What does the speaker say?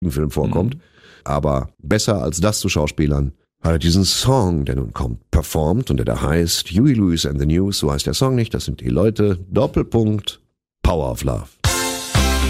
Film vorkommt. Aber besser als das zu schauspielern, hat er diesen Song, der nun kommt, performt und der da heißt Huey Lewis and the News, so heißt der Song nicht, das sind die Leute, Doppelpunkt, Power of Love.